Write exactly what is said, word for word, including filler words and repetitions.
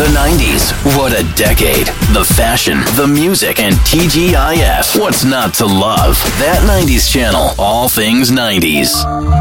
The nineties. What a decade. The fashion, the music, and T G I F. What's not to love? That nineties channel. All things nineties.